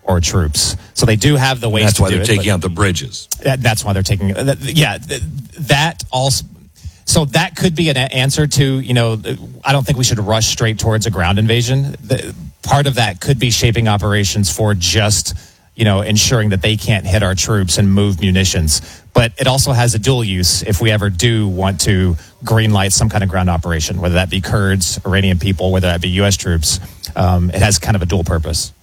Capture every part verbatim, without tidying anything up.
or troops. So they do have the ways that's to do it. That's why they're taking out the bridges. That, that's why they're taking, yeah, that also, so that could be an answer to, you know, I don't think we should rush straight towards a ground invasion. The, part of that could be shaping operations for just, you know, ensuring that they can't hit our troops and move munitions. But it also has a dual use if we ever do want to green light some kind of ground operation, whether that be Kurds, Iranian people, whether that be U S troops. Um, it has kind of a dual purpose.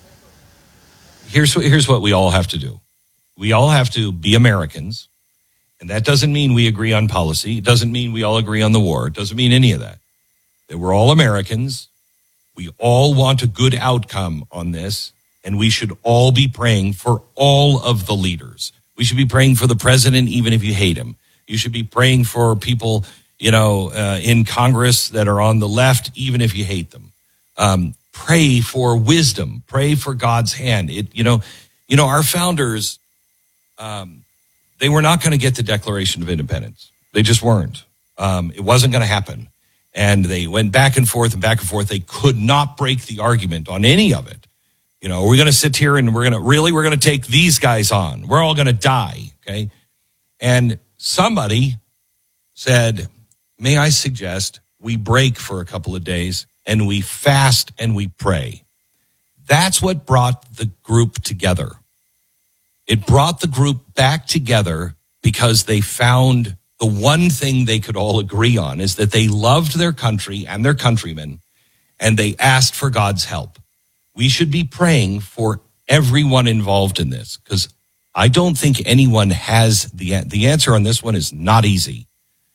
Here's, here's what we all have to do. We all have to be Americans, and that doesn't mean we agree on policy. It doesn't mean we all agree on the war. It doesn't mean any of that. That we're all Americans. We all want a good outcome on this, and we should all be praying for all of the leaders. We should be praying for the president, even if you hate him. You should be praying for people, you know, uh, in Congress that are on the left, even if you hate them. Um, pray for wisdom. Pray for God's hand. It, you know, you know, our founders, um, they were not going to get the Declaration of Independence. They just weren't. Um, it wasn't going to happen. And they went back and forth and back and forth. They could not break the argument on any of it. You know, we're going to sit here and we're going to, really, we're going to take these guys on. We're all going to die, okay? And somebody said, may I suggest we break for a couple of days and we fast and we pray. That's what brought the group together. It brought the group back together because they found the one thing they could all agree on is that they loved their country and their countrymen, and they asked for God's help. We should be praying for everyone involved in this, because I don't think anyone has the the answer on this one is not easy.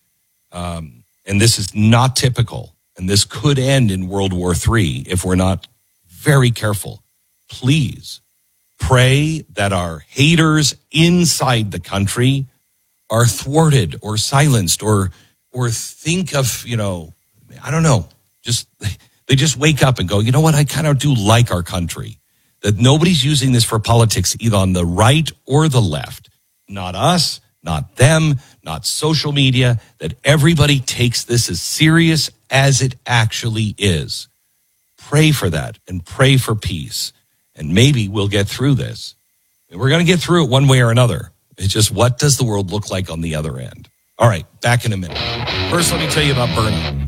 Um, and this is not typical. And this could end in World War Three if we're not very careful. Please pray that our haters inside the country are thwarted or silenced, or or think of, you know, I don't know, just they just wake up and go, you know what, I kind of do like our country. That nobody's using this for politics, either on the right or the left. Not us, not them, not social media, that everybody takes this as serious as it actually is. Pray for that and pray for peace. And maybe we'll get through this. We're going to get through it one way or another. It's just, what does the world look like on the other end? All right, back in a minute. First, let me tell you about Byrna.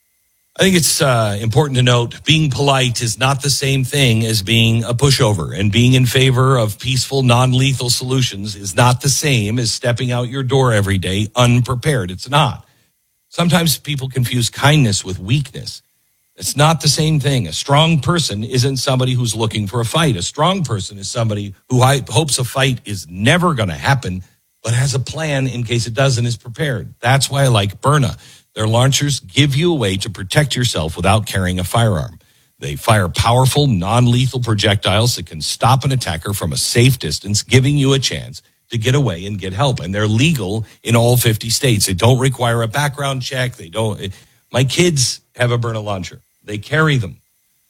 I think it's uh, important to note, being polite is not the same thing as being a pushover, and being in favor of peaceful, non-lethal solutions is not the same as stepping out your door every day unprepared. It's not. Sometimes people confuse kindness with weakness. It's not the same thing. A strong person isn't somebody who's looking for a fight. A strong person is somebody who hopes a fight is never going to happen, but has a plan in case it does and is prepared. That's why I like Byrna. Their launchers give you a way to protect yourself without carrying a firearm. They fire powerful, non-lethal projectiles that can stop an attacker from a safe distance, giving you a chance to get away and get help. And they're legal in all fifty states. They don't require a background check. They don't. My kids have a Byrna launcher. They carry them,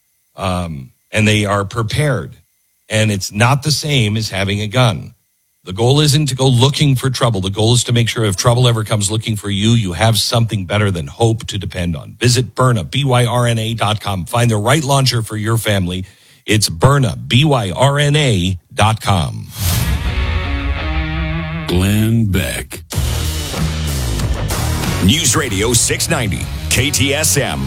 um, and they are prepared. And it's not the same as having a gun. The goal isn't to go looking for trouble. The goal is to make sure if trouble ever comes looking for you, you have something better than hope to depend on. Visit Byrna, B Y R N A dot com. Find the right launcher for your family. It's Byrna, B Y R N A dot com. Glenn Beck. News Radio six ninety, K T S M.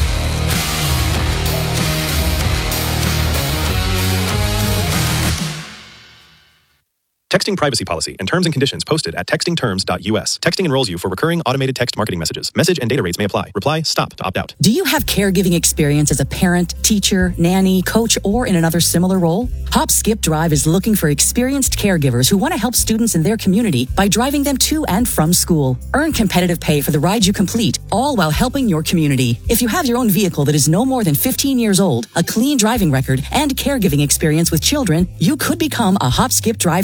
Texting privacy policy and terms and conditions posted at texting terms dot U S. Texting enrolls you for recurring automated text marketing messages. Message and data rates may apply. Reply STOP to opt out. Do you have caregiving experience as a parent, teacher, nanny, coach, or in another similar role? Hop Skip Drive is looking for experienced caregivers who want to help students in their community by driving them to and from school. Earn competitive pay for the rides you complete, all while helping your community. If you have your own vehicle that is no more than fifteen years old, a clean driving record, and caregiving experience with children, you could become a Hop Skip Drive care driver.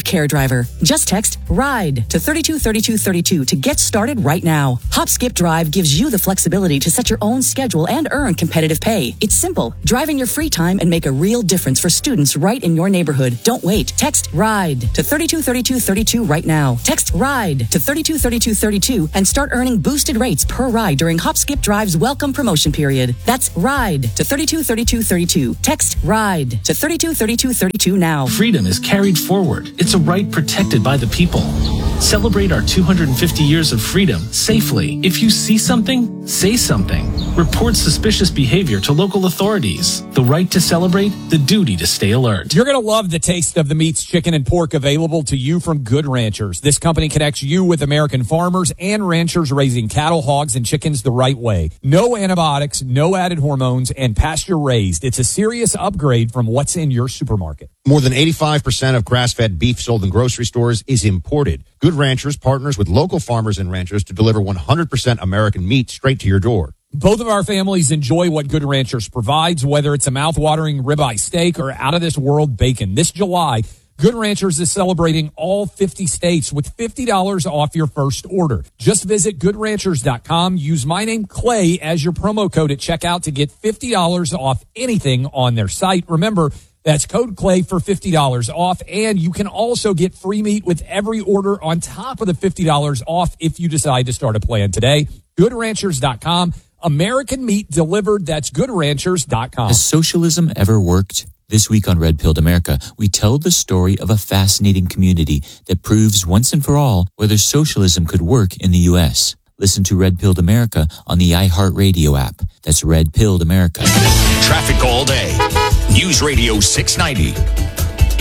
driver. Just text RIDE to thirty-two thirty-two thirty-two to get started right now. Hop Skip Drive gives you the flexibility to set your own schedule and earn competitive pay. It's simple. Drive in your free time and make a real difference for students right in your neighborhood. Don't wait. Text RIDE to thirty-two thirty-two thirty-two right now. Text RIDE to thirty-two thirty-two thirty-two and start earning boosted rates per ride during Hop Skip Drive's welcome promotion period. That's RIDE to thirty-two thirty-two thirty-two. Text RIDE to thirty-two thirty-two thirty-two now. Freedom is carried forward. It's a right protected by the people. Celebrate our two hundred fifty years of freedom safely. If you see something, say something. Report suspicious behavior to local authorities. The right to celebrate, the duty to stay alert. You're going to love the taste of the meats, chicken, and pork available to you from Good Ranchers. This company connects you with American farmers and ranchers raising cattle, hogs, and chickens the right way. No antibiotics, no added hormones, and pasture raised. It's a serious upgrade from what's in your supermarket. More than eighty-five percent of grass-fed beef sold in grocery stores is imported. Good Ranchers partners with local farmers and ranchers to deliver one hundred percent American meat straight to your door. Both of our families enjoy what Good Ranchers provides, whether it's a mouth-watering ribeye steak or out-of-this-world bacon. This July, Good Ranchers is celebrating all fifty states with fifty dollars off your first order. Just visit good ranchers dot com. Use my name, Clay, as your promo code at checkout to get fifty dollars off anything on their site. Remember, that's code Clay for fifty dollars off, and you can also get free meat with every order on top of the fifty dollars off if you decide to start a plan today. good ranchers dot com. American meat delivered. That's good ranchers dot com. Has socialism ever worked? This week on Red Pilled America, we tell the story of a fascinating community that proves once and for all whether socialism could work in the U S. Listen to Red Pilled America on the iHeartRadio app. That's Red Pilled America. Traffic all day. News Radio six ninety.